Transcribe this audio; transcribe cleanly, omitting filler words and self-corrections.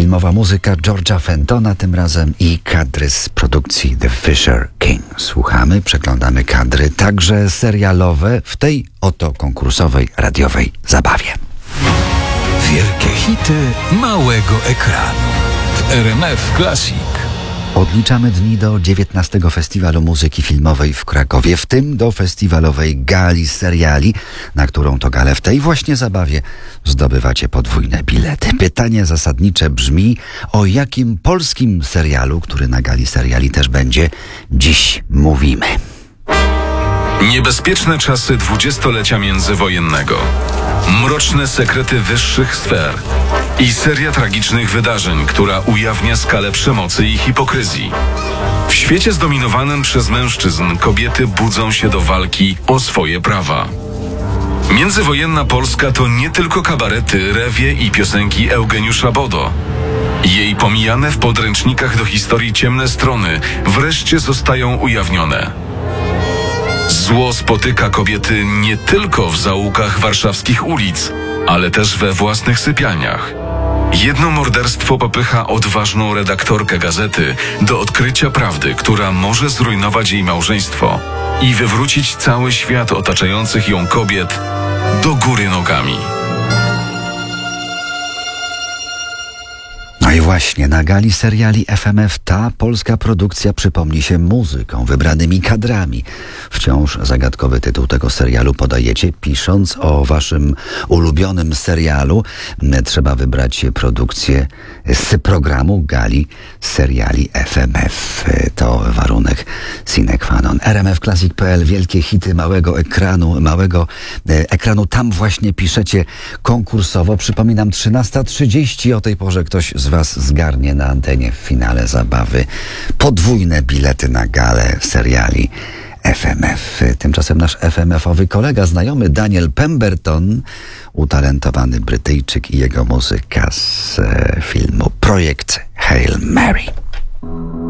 Filmowa muzyka George'a Fentona tym razem i kadry z produkcji The Fisher King. Słuchamy, przeglądamy kadry, także serialowe, w tej oto konkursowej, radiowej zabawie. Wielkie hity małego ekranu w RMF Classic. Odliczamy dni do 19. Festiwalu Muzyki Filmowej w Krakowie, w tym do festiwalowej gali seriali, na którą to galę w tej właśnie zabawie zdobywacie podwójne bilety. Pytanie zasadnicze brzmi, o jakim polskim serialu, który na gali seriali też będzie, dziś mówimy. Niebezpieczne czasy dwudziestolecia międzywojennego, mroczne sekrety wyższych sfer i seria tragicznych wydarzeń, która ujawnia skalę przemocy i hipokryzji. W świecie zdominowanym przez mężczyzn kobiety budzą się do walki o swoje prawa. Międzywojenna Polska to nie tylko kabarety, rewie i piosenki Eugeniusza Bodo. Jej pomijane w podręcznikach do historii ciemne strony wreszcie zostają ujawnione. Zło spotyka kobiety nie tylko w zaułkach warszawskich ulic, ale też we własnych sypialniach. Jedno morderstwo popycha odważną redaktorkę gazety do odkrycia prawdy, która może zrujnować jej małżeństwo i wywrócić cały świat otaczających ją kobiet do góry nogami. No i właśnie na gali seriali FMF ta polska produkcja przypomni się muzyką, wybranymi kadrami. Wciąż zagadkowy tytuł tego serialu podajecie, pisząc o waszym ulubionym serialu. Trzeba wybrać produkcję z programu gali seriali FMF. To warunek sine qua non. rmfclassic.pl, wielkie hity małego ekranu. Tam właśnie piszecie konkursowo. Przypominam, 13:30 o tej porze ktoś z was zgarnie na antenie w finale zabawy podwójne bilety na galę seriali FMF. Tymczasem nasz FMF-owy kolega, znajomy Daniel Pemberton, utalentowany Brytyjczyk i jego muzyka z filmu Projekt Hail Mary.